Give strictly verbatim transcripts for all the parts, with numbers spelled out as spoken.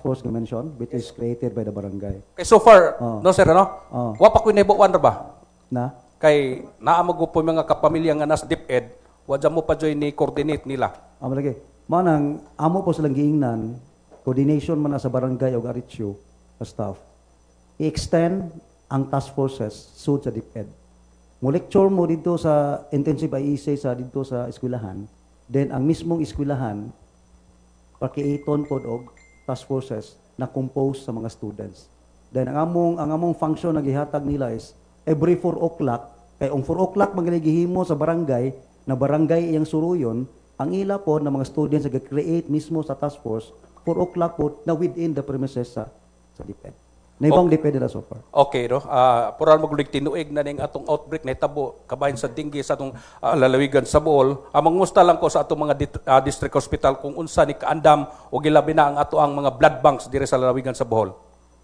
force nga mention, which is created by the barangay. Kay so far, Oh. no sir, ano? Oh. Wa pa ko nibuan ra ba? Na? Kay naamag po mga kapamilya nga nas DepEd, wa dyan mo pa joy ni coordinate nila. Amo lagi. Manang amo po silang giingnan, coordination man na sa barangay o Aritsyo sa staff. I-extend ang task forces sud sa DepEd. Mo lecture mo dito sa intensive I E C sa dito sa eskwelahan, then ang mismong eskwelahan pakiiton pod og task forces na compose sa mga students. Then ang among ang among function na gihatag nila is every four o'clock, kay ang four o'clock magigihimo sa barangay, na barangay iyang suruyon, ang ila po na mga students nag-create mismo sa task force, four o'clock po na within the premises sa, sa DepEd. Na ibang Okay. DepEd na so far. Okay, no? Uh, puran magulig tinuig na ning atong outbreak na itabo, kabahin sa tinggi sa atong uh, lalawigan sa Bohol. Amang musta lang ko sa atong mga dit, uh, district hospital kung unsa ni kaandam o gilabi na ang ato ang mga blood banks dire sa lalawigan sa Bohol.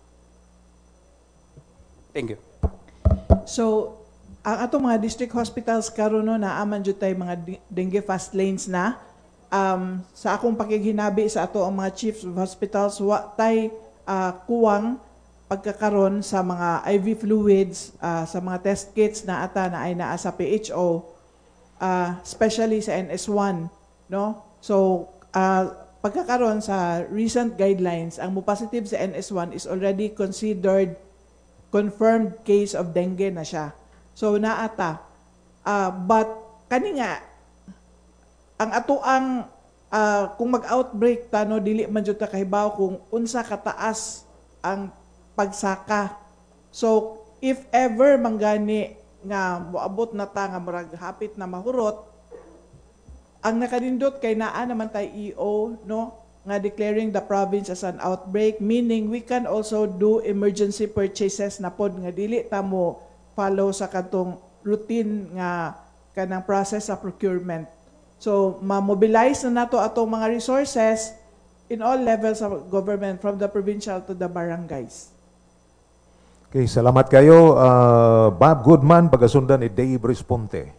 Thank you. So, ang atong mga district hospitals karon no naaman jud tay mga di- dengue fast lanes na. Um, sa akong pakighinabi sa ato ang mga chiefs of hospitals, wa tay uh, kuwang pagkakaroon sa mga I V fluids, uh, sa mga test kits na ata na ay naa sa P H O, uh, especially sa N S one, no? So, uh, pagkakaroon sa recent guidelines, ang mo positive sa N S one is already considered confirmed case of dengue na siya. So, naata. Uh, but, kani nga, ang ato ang, uh, kung mag-outbreak ta, no, dili man jud ta kahibaw kung unsa kataas ang pagsaka. So, if ever manggani nga moabot na ta nga murag hapit na mahurot, ang nakanindot kay naa naman tay E O, no, nga declaring the province as an outbreak, meaning we can also do emergency purchases na pod nga dili ta mo follow sa katong routine nga kanang process sa procurement. So, ma-mobilize na nato atong mga resources in all levels of government, from the provincial to the barangays. Okay, salamat kayo. Uh, Bob Goodman, pagasundan ni Dave Responte.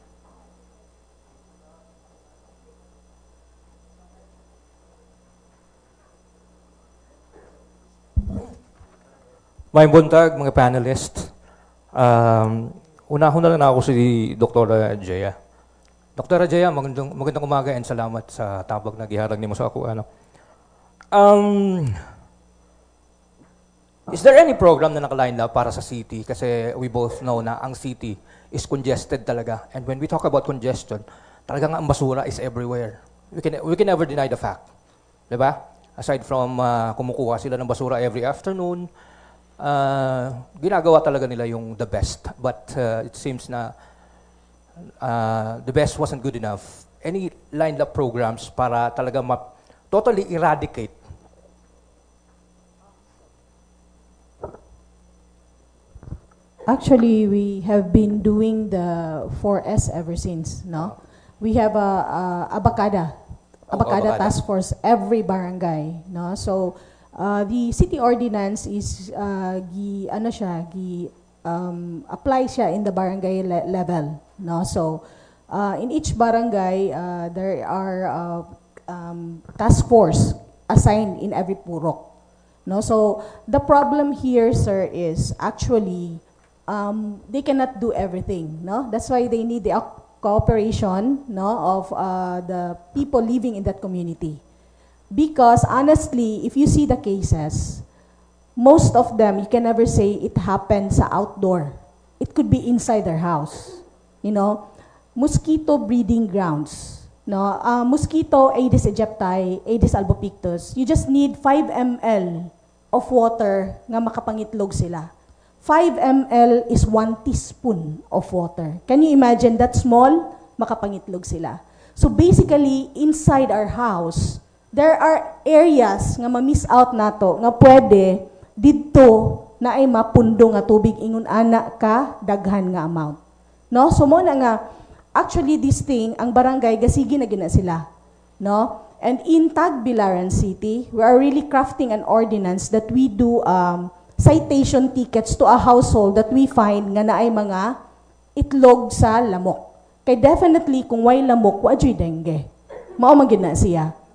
May buntag, mga panelists. Um, Una-una lang ako si Doktora Jaya. Doktora Jaya, magandang, magandang umaga and salamat sa tabag na giharag nimo sa ako. Ano. Um, is there any program na nakaline up para sa city? Kasi we both know na ang city is congested talaga. And when we talk about congestion, talagang ang basura is everywhere. We can, we can never deny the fact. Diba? Aside from uh, kumukuha sila ng basura every afternoon, Uh, ginagawa talaga nila yung the best. But uh, it seems na uh, the best wasn't good enough. Any lined up programs para talaga ma- totally eradicate? Actually, we have been doing the four S ever since, no? We have a, a Abacada, Oh, Abacada Abacada. task force every barangay, no? So, Uh, the city ordinance is uh, gi ano siya gi um, apply siya in the barangay le- level, no? So uh, in each barangay uh, there are uh, um, task force assigned in every purok, no? So the problem here, sir, is actually um, they cannot do everything, no? That's why they need the cooperation, no, of uh, the people living in that community. Because honestly, if you see the cases, most of them, you can never say it happened sa outdoor. It could be inside their house. You know, mosquito breeding grounds. No, uh, mosquito, Aedes aegypti, Aedes albopictus. You just need five milliliters of water nga makapangitlog sila. five milliliters is one teaspoon of water. Can you imagine that small? Makapangitlog sila. So basically, inside our house, there are areas nga ma-miss out nato nga pwede didto na ay mapundo nga tubig ingon ana ka daghan nga amount. No? So mo na nga actually this thing ang barangay gasigi na gina sila, no? And in Tagbilaran City, we are really crafting an ordinance that we do um, citation tickets to a household that we find nga naay mga itlog sa lamok. Kay definitely kung way lamok wa joy dengue. Mao man gid na siya.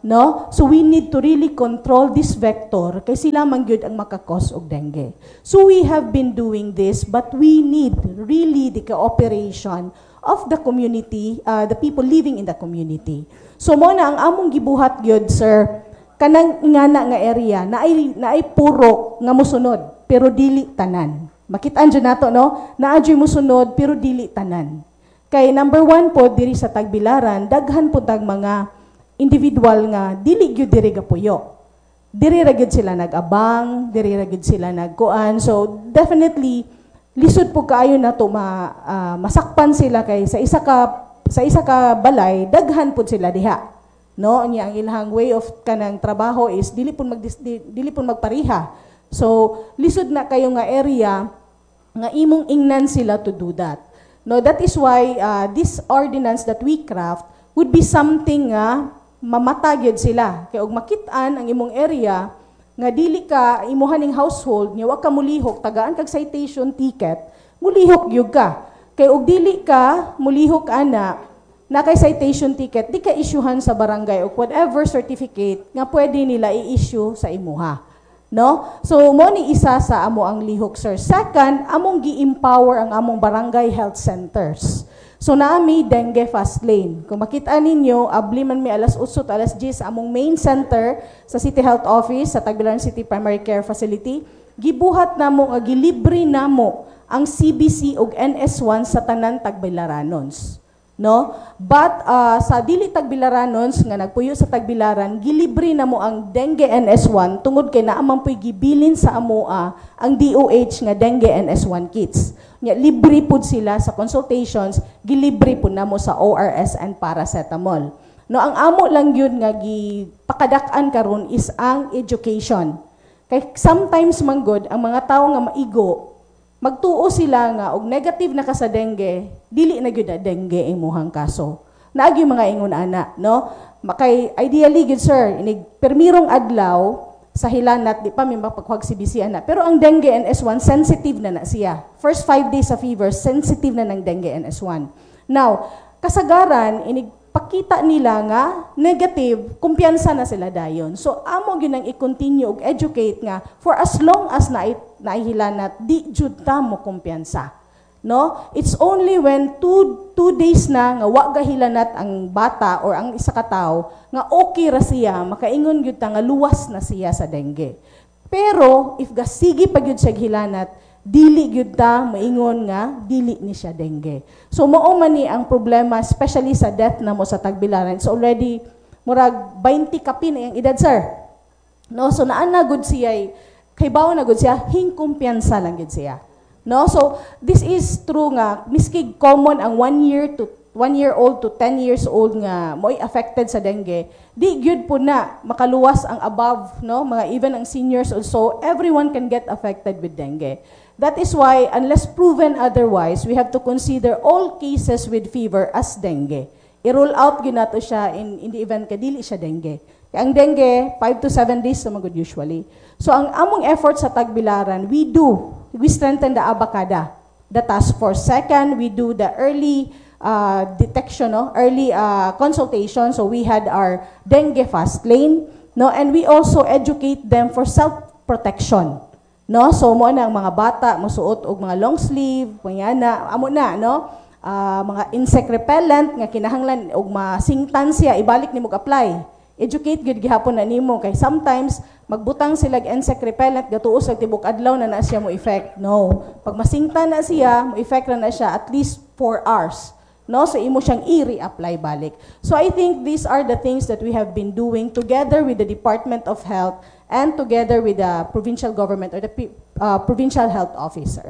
No? So we need to really control this vector kay sila man gyud ang makakos og dengue. So we have been doing this, but we need really the cooperation of the community, uh, the people living in the community. So mo na ang among gibuhat gyud, sir, kanang ingana nga area na ay na ay puro nga mosunod pero dili tanan. Makitaan dyan nato, no? Naadyo'y mosunod pero dili tanan. Kay number one po diri sa Tagbilaran, daghan po tag mga individual nga dili gyud diri gapuyo. Diri ra gyud sila nag-abang, diri ra gyud sila nagkuan. So definitely lisod po kaayo nato ma uh, masakpan sila kay sa isa ka sa isa ka balay daghan pud sila diha. No, nya ang ilang way of kanang trabaho is dili pud mag dili pud magpariha. So lisod na kayo nga area nga imong ingnan sila to do that. No, that is why uh, this ordinance that we craft would be something nga mamatagid sila. Kaya og makit-an ang imong area nga dili ka imuhaning household nya wa ka mulihok tagaan kag citation ticket, mulihok gyud ka. Kay og dili ka mulihok ana na kay citation ticket, di ka issuehan sa barangay o whatever certificate nga pwede nila i-issue sa imuha. No? So mo ni isa sa amo ang lihok, sir. Second, among gi-empower ang among barangay health centers. So naami dengue fast lane. Kung makita ninyo, abli man mi alas usot, alas diyes among main center sa City Health Office sa Tagbilaran City Primary Care Facility, gibuhat namo nga gilibre namo ang C B C ug N S one sa tanan Tagbilaranons. No? But uh, sa dili Tagbilaranons nga nagpuyo sa Tagbilaran, gilibre namo ang dengue N S one tungod kay naa man puy gibilin sa amoa ang D O H nga dengue N S one kits. Nya libre pud sila sa consultations, gilibre pud namo sa O R S and paracetamol. No, ang amo lang yun nga gipakadak-an karon is ang education. Kay sometimes man good ang mga tawo nga maigo, magtuo sila nga og negative na ka sa dengue, dili na gyud na dengue imuhang kaso. Naagi mga ingon ana, no? Makay ideally good sir, inig permirong adlaw sa hilanat, di pa may mapaghuwag si B C ana. Pero ang dengue N S one, sensitive na na siya. First five days sa fever, sensitive na ng dengue N S one. Now, kasagaran, inigpakita nila nga negative, kumpiyansa na sila dayon. So, amo ginang i-continue og educate nga for as long as na naihilanat, di jud ta mo kumpiyansa. No? It's only when two, two days na nga wa gahilanat ang bata or ang isa ka tawo nga okay ra siya, makaingon gyud ta nga luwas na siya sa dengue. Pero if gasigi pa gyud siya hilanat, dili gyud ta maingon nga dili ni siya dengue. So mao man ni ang problema especially sa death na mo sa Tagbilaran. So already murag twenty kapin ang edad sir. No, so naa na gud siya kay bawo na gud siya hingkumpiyansa lang gud siya. No, so this is true nga miski common ang one year to one year old to ten years old nga mo'y affected sa dengue, di gyud po na makaluwas ang above, no, mga even ang seniors also, everyone can get affected with dengue. That is why unless proven otherwise, we have to consider all cases with fever as dengue. I-rule out gyud nato siya in in the event ka dili siya dengue. Ang dengue five to seven days na magud usually. So ang among effort sa Tagbilaran, we do we strengthen the Abacada, the task force. Second, we do the early uh, detection, no? early uh, consultation. So we had our dengue fast lane, no? And we also educate them for self-protection. No? So mo na ang mga bata, musuot og mga long sleeve, mga na, amo na, no? Uh, mga insect repellent, nga kinahanglan og masingtan siya, ibalik ni mo apply. Educate gud gihapon na nimo kay sometimes magbutang sila og insect repellent gatuos sa tibok adlaw na na siya mo effect. No, pag masingta na siya, mo effect na na siya at least four hours. No, so imo siyang i-reapply balik. So I think these are the things that we have been doing together with the Department of Health and together with the provincial government or the uh, provincial health officer.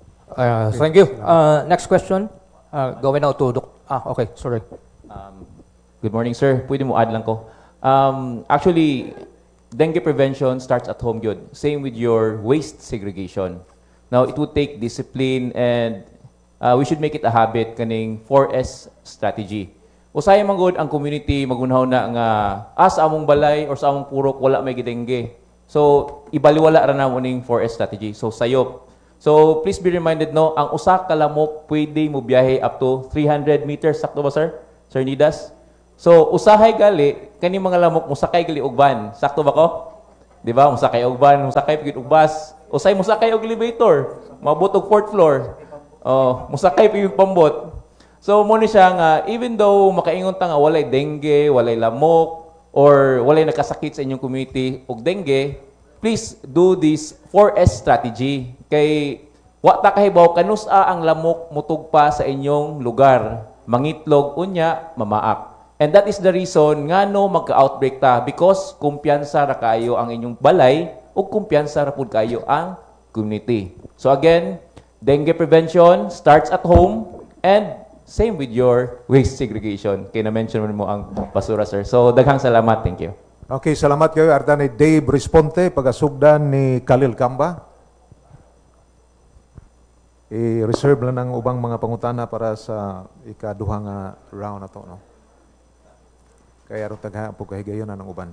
Uh, thank you. Uh, next question. Uh, going out to Doc. Ah, okay, sorry. Um, good morning, sir. Pwede mo add lang ko. Um, actually, dengue prevention starts at home good. Same with your waste segregation. Now, it would take discipline and uh, we should make it a habit kaning four S strategy. Usay man gud ang community magunhaw na nga as among balay or sa among purok wala may dengue. So, ibaliwala ra na mo ning four S strategy. So, sayop. So, please be reminded no, ang usa ka lamok pwede mo biyahe up to three hundred meters. Sakto ba, sir? Sir Nidas? So usahay gali kani mga lamok musakay gali og van. Sakto ba ko? Di ba? Musakay og van, musakay pigid og bus. Usay musakay og elevator, mabot og fourth floor. Oh, musakay pigid pambot. So mo ni siya nga even though makaingon ta nga walay dengue, walay lamok or walay nakasakit sa inyong community og dengue, please do this four S strategy. Kay wa ta kahibaw kanus-a ang lamok mutugpa sa inyong lugar. Mangitlog unya, mamaak. And that is the reason nga no magka-outbreak ta because kumpiyansa ra kayo ang inyong balay o kumpiyansa ra pud kayo ang community. So again, dengue prevention starts at home and same with your waste segregation. Kaya na-mention mo ang basura, sir. So daghang salamat. Thank you. Okay, salamat kayo. Arta ni Dave Responte, pagasugdan ni Khalil Camba. I-reserve lang ng ubang mga pangutana para sa ikaduha nga round na to. No? Kaya ro tagha po kahigayon na ng uban.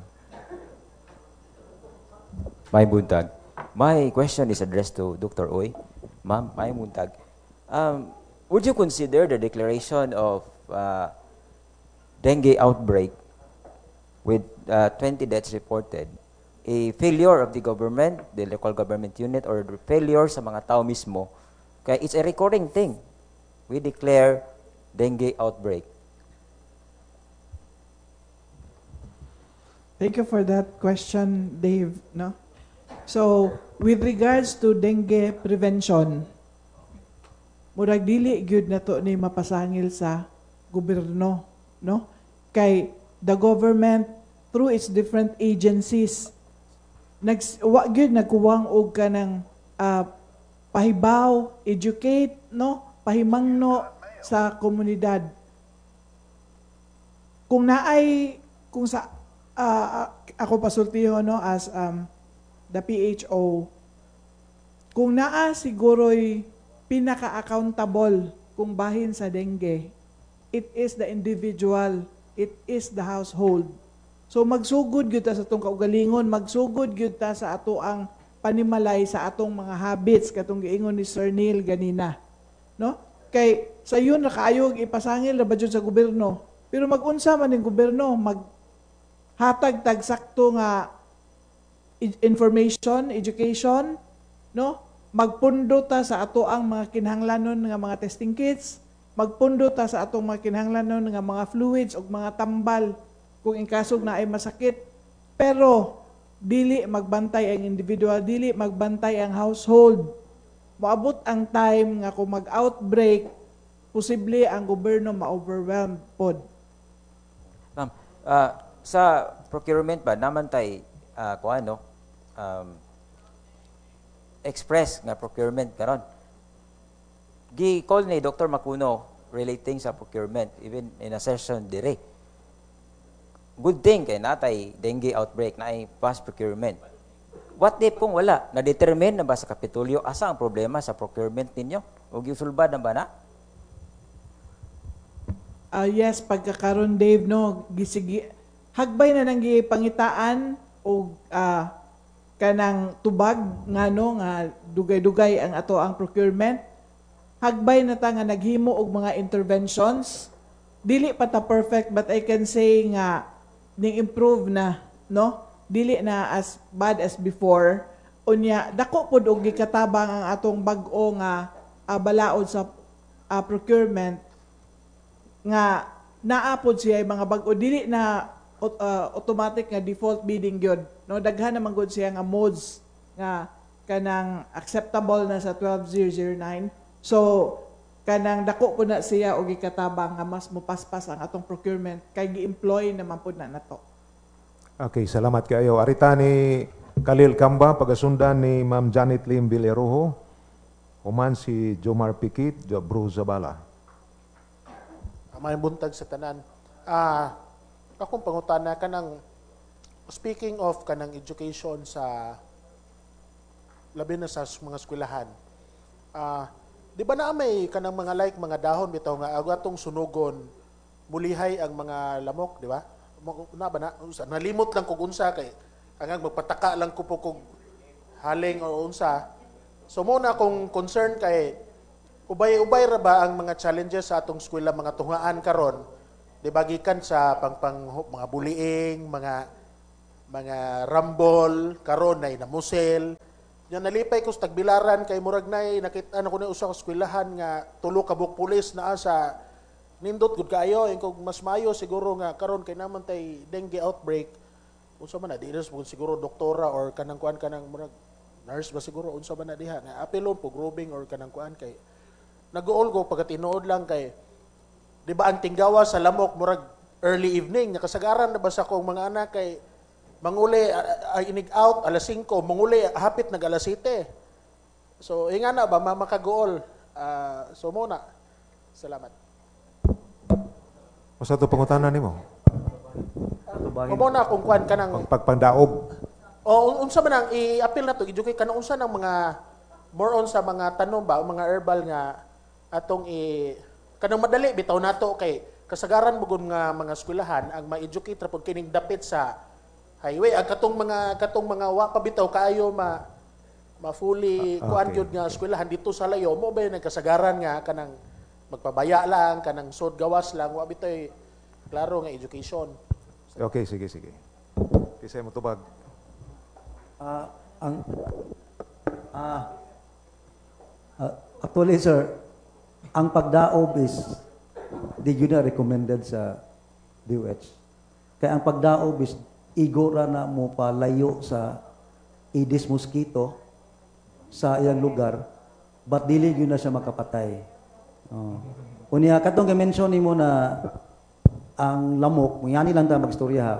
May buntag. My question is addressed to Doctor Uy. Ma'am, may buntag. Um, would you consider the declaration of uh, dengue outbreak with uh, twenty deaths reported a failure of the government, the local government unit, or the failure sa mga tao mismo? Kaya it's a recurring thing. We declare dengue outbreak. Thank you for that question, Dave. No? So, with regards to dengue prevention, murag dili gyud na to ni mapasangil sa gobyerno, no? Kay the government through its different agencies nags wa gyud nagkuwang og kanang uh, pahibaw, educate, no? Pahimangno sa komunidad. Kung naay kung sa uh, ako pasultiho no as um, the P H O, kung naa siguro'y pinaka-accountable kung bahin sa dengue, it is the individual, it is the household. So magsugod gyud ta sa atong kaugalingon, magsugod gyud ta sa ato ang panimalay sa atong mga habits katong giingon ni Sir Neil ganina. No? Kay sa yun nakayog ipasangil ra ba jud sa gobyerno. Pero mag-unsa man ning gobyerno mag hatag tag sakto nga information, education, no? Magpundo ta sa ato ang mga kinahanglanon nga mga testing kits, magpundo ta sa atong mga kinahanglanon nga mga fluids o mga tambal kung in kasog na ay masakit. Pero dili magbantay ang individual, dili magbantay ang household. Moabot ang time nga kung mag-outbreak, posible ang gobyerno ma-overwhelmed pod. Ma'am, uh, sa procurement ba naman tay uh, kung ano, um, express nga procurement karon. Gi-call ni Doctor Macuno relating sa procurement even in a session dire. Good thing kay natay dengue outbreak na ay past procurement. What if kung wala? Na-determine na ba sa Kapitolyo asa ang problema sa procurement ninyo? O gisulbad na ba na? Uh, yes, pagkakaroon Dave, no, gisigi, hagbay na nang gipangitaan o uh, kanang tubag nga no, nga dugay-dugay ang ato ang procurement. Hagbay na ta nga naghimo og mga interventions. Dili pa ta perfect but I can say nga ning improve na, no? Dili na as bad as before. Unya dako pod og gikatabang ang atong bag-o nga uh, balaod sa uh, procurement nga naapod siya mga bag-o dili na uh, automatic nga default bidding gyud, no? Daghan naman gud siya nga modes nga kanang acceptable na sa twelve thousand nine. So kanang dako po na siya og gikatabang nga mas mopaspas ang atong procurement kay gi-employ naman po na nato. Okay, salamat kayo. Arita ni Khalil Camba, pagasundan ni Ma'am Janet Lim Villarojo, human si Jomar Pikit, Jabro Zabala. May buntag sa tanan. Ah, akong pangutana kanang speaking of kanang education sa labi na sa mga eskwelahan. Ah, di ba na may kanang mga like mga dahon bitaw nga agatong sunugon mulihay ang mga lamok, di ba? Na ba na nalimot lang kung unsa kay hanggang magpataka lang ko po kung haling o unsa. So mo na akong concern kay ubay-ubay ra ba ang mga challenges sa atong eskwela mga tungaan karon di ba gikan sa pang, pang mga bullying, mga mga rumble, karon nay namusel. Nya nalipay ko sa Tagbilaran kay murag nay nakita na ko ni usa ka eskwelahan nga tulo ka buk pulis naa sa nindot gud kaayo kung mas mayo siguro nga karon kay naman tay dengue outbreak. Unsa man na di siguro doktora or kanang kuan kanang murag nurse ba siguro unsa man na diha nga apelon po grooming or kanang kuan kay nag-uol ko pagkatinuod lang kay di ba ang tinggawa sa lamok murag early evening nakasagaran na ba sa kong mga anak kay manguli ay inig out alas singko manguli hapit nag alas siyete. So inga na ba mamakagool uh, so muna. Salamat. Masa to pangutana nimo? Mo na kung kuan kanang Pagpagdaob. o unsa man ang i-appeal na to educate kanang unsa ng mga more on sa mga tanong ba o mga herbal nga atong i kanang madali bitaw nato kay kasagaran mo nga mga eskwelahan ang ma-educate ra pud kining dapit sa highway ang katong mga katong mga wa pa bitaw kaayo ma ma fully Ah, kuan okay, gyud nga eskwelahan dito sa layo mo ba yung nagkasagaran nga kanang magpabaya lang kanang sod gawas lang wa bitaw klaro nga education. Okay, sige, sige. Kisay mo tubag. Ah, ang ah ah, actually sir, ang pagdaob is di yun na recommended sa D O H. Kaya ang pagdaob is igora na mo pa layo sa Aedes mosquito sa iyang lugar, but dili yun na siya makapatay. Oh. Unya katong gi-mention nimo na ang lamok, ngani lang ta magstorya ha.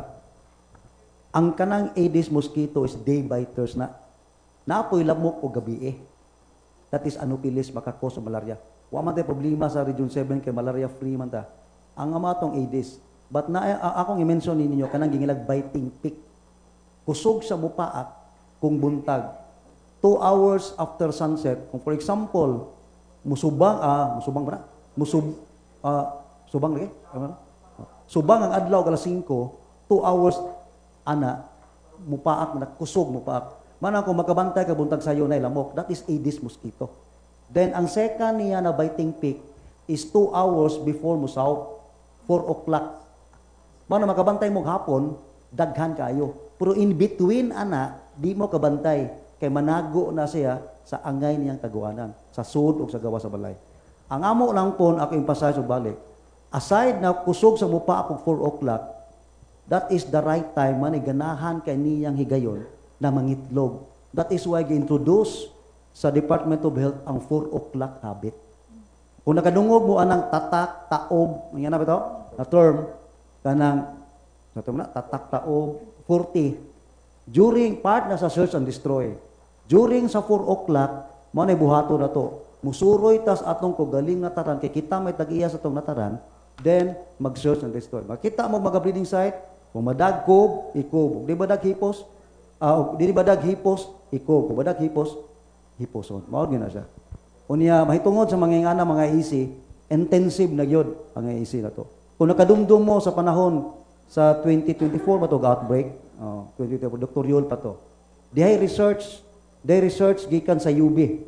Ang kanang Aedes mosquito is day biters na naapoy lamok o gabi eh. That is Anopheles makakos sa malaria. Wa man tay problema sa Region seven kay malaria free man ta. Ang amatong Aedes. But na uh, akong i-mention ninyo kanang gingilag biting pick. Kusog sa mupaak kung buntag. Two hours after sunset, kung for example, musubang ah musubang ba? Musub ah subang lagi? Ano? Subang ang adlaw alas singko, two hours ana mupaak na kusog mupaak. Mana kung makabantay ka buntag sayo na lamok, that is Aedes mosquito. Then ang second niya na biting peak is two hours before musaw, four o'clock. Mana makabantay mo hapon, daghan kayo. Pero in between ana, di mo kabantay kay manago na siya sa angay niyang kaguanan, sa sud o sa gawa sa balay. Ang amo lang pon ako emphasize og balik. Aside na kusog sa mupa ako four o'clock, that is the right time man ganahan kay niyang higayon na mangitlog. That is why gi-introduce sa Department of Health ang four o'clock habit. Kung nakadungog mo anang tatak, taob, nga na ba ito? Na term, kanang, sa term na, tatak, taob, forty. During part na sa search and destroy. During sa four o'clock, mo na buhato na to. Musuroy tas atong kogaling nataran, kay kita may tag-iya sa itong nataran, then mag-search and destroy. Makita mo mga-breeding site, kung madag kob, ikob. Di ba dag hipos? Uh, di ba dag hipos? Ikob. Kung madag hipos, hiposon. Mawag na siya. Unya, mahitungod sa mga ingana, mga isi, intensive na yun ang isi na to. Kung nakadumdum mo sa panahon sa twenty twenty-four ba to outbreak, oh, twenty twenty-four, Doctor Yul pa to. Dihay research, dihay research gikan sa U B.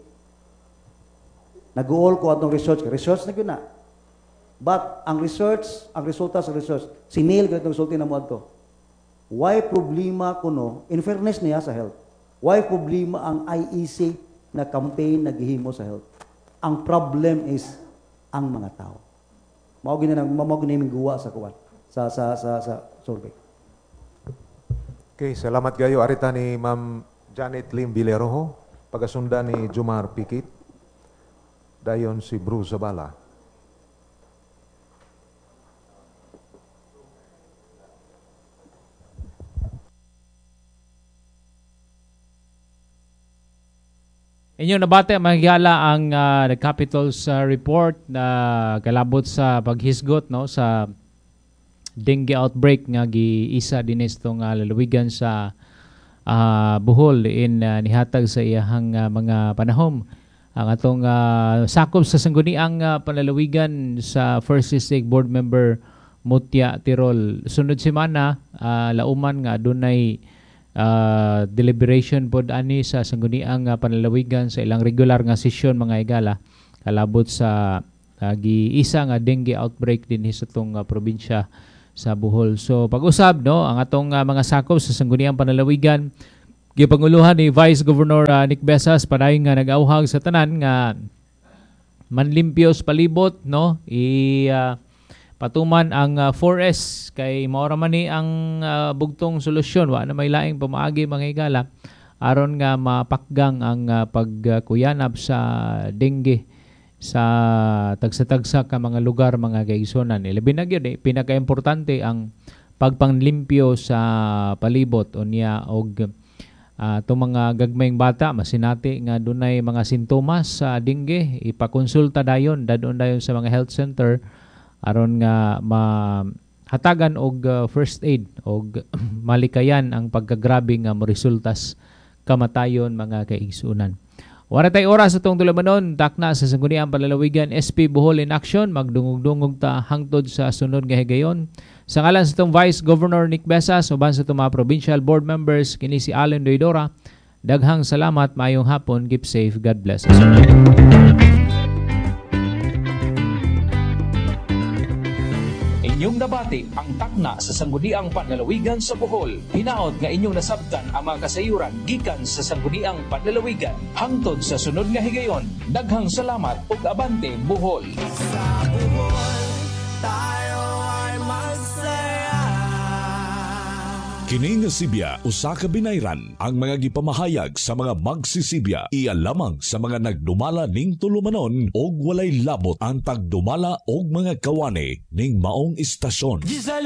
Nag-uol ko atong research, research na yun na. But ang research, ang resulta sa research, sinil ganitong resulta na mo ato. Why problema kuno, in fairness niya sa health, why problema ang I E C na campaign na gihimo sa health? Ang problem is ang mga tao. Mao gina nang mao gina guwa sa kuwan sa sa sa sa survey. Okay, salamat kayo. Arita ni Ma'am Janet Lim Villarojo, pagasundan ni Jomar Pikit, dayon si Bruce Zabala. Inyong nabate mahigala ang uh, the Capitol's uh, report na kalabot sa paghisgot no sa dengue outbreak nga giisa dinis tong uh, lalawigan sa uh, Bohol in uh, nihatag sa iyahang uh, mga panahom. Ang atong uh, sakop sa sangguniang uh, panlalawigan sa First District Board Member Mutya Tirol. Sunod semana uh, lauman nga adunay Uh, deliberation pod ani sa sangguniang uh, panlalawigan sa ilang regular nga sesyon mga igala kalabot sa uh, giisa nga dengue outbreak din sa itong uh, probinsya sa Bohol. So pag-usab no ang atong uh, mga sakop sa sangguniang panlalawigan, gipanguluhan ni Vice Governor uh, Nick Besas padayon nga nag-auhag sa tanan nga manlimpios palibot no i uh, patuman ang uh, four S kay mao ra man ni ang uh, bugtong solusyon wa na may laing pamaagi mga higala aron nga mapakgang ang uh, pagkuyanap sa dengue sa tagsa-tagsa ka mga lugar mga kaisonan. Ilabi na gyud eh, pinaka-importante ang pagpanglimpyo sa palibot unya og Uh, itong mga gagmayng bata, masinati nga dunay mga sintomas sa dengue, ipakonsulta dayon, dadon dayon sa mga health center aron nga mahatagan og uh, first aid og malikayan ang pagkagrabe nga moresultas kamatayon mga kaigsunan. Wala tay oras atong tulumanon, takna sa sangguniang panlalawigan S P Bohol in Action, magdungog-dungog ta hangtod sa sunod nga higayon. Sa ngalan sa itong Vice Governor Nick Besas, uban sa itong mga provincial board members, kini si Allen Doidora, daghang salamat, mayong hapon, keep safe, God bless us. Inyong nabati ang takna sa sangguniang panlalawigan sa Bohol. Hinaot nga inyong nasabtan ang mga kasayuran gikan sa sangguniang panlalawigan. Hangtod sa sunod nga higayon, daghang salamat ug abante Bohol. Sa Bohol, tayo ay magsaya. Kini nga Sibya usa ka binayran ang mga gipamahayag sa mga magsisibya iya lamang sa mga nagdumala ning tulumanon og walay labot ang pagdumala og mga kawani ning maong istasyon.